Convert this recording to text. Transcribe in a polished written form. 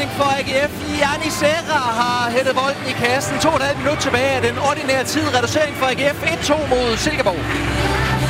afslutning for AGF. Jani Serra har hættet bolden i kassen. 2,5 minutter tilbage af den ordinære tid. Reducering for AGF. 1-2 mod Silkeborg.